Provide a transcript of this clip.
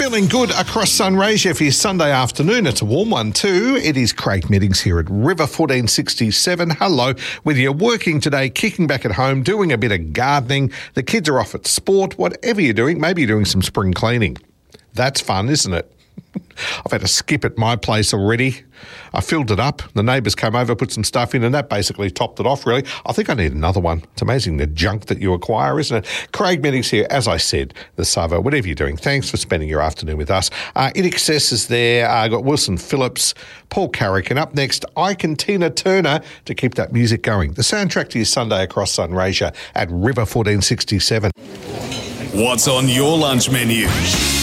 Feeling good across Sunraysia for your Sunday afternoon. It's a warm one too. It is Craig Meddings here at River 1467. Hello. Whether you're working today, kicking back at home, doing a bit of gardening, the kids are off at sport, whatever you're doing, maybe you're doing some spring cleaning. That's fun, isn't it? I've had a skip at my place already. I filled it up. The neighbours came over, put some stuff in, and that basically topped it off, really. I think I need another one. It's amazing the junk that you acquire, isn't it? Craig Meddings here, as I said, the Savo, whatever you're doing, thanks for spending your afternoon with us. In Excess is there. I've got Wilson Phillips, Paul Carrick, and up next, Ike and Tina Turner to keep that music going. The soundtrack to your Sunday across Sunraysia at River 1467. What's on your lunch menu?